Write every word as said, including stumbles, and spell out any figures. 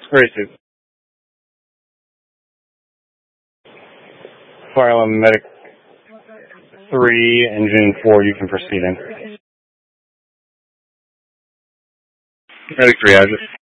Great. Suit. Fire alarm medic three, engine four, you can proceed in. Medic three, Azure.